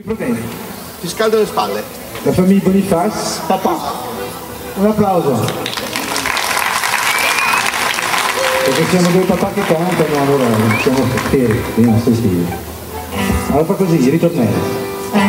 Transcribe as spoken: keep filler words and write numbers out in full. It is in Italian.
Va bene. Ti scaldo le spalle. La famiglia Boniface. Papà. Un applauso. Perché siamo due papà che cantano, allora siamo fieri dei nostri figli. Allora fa così, ritornello.